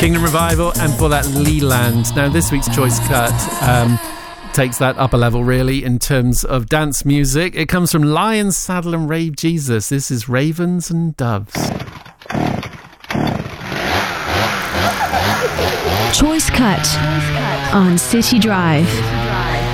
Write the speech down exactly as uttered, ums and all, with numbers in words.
Kingdom Revival, and for that, Leland. Now, this week's Choice Cut um, takes that up a level, really, in terms of dance music. It comes from Lion, Saddle and Rave Jesus. This is Ravens and Doves. Choice Cut on City Drive.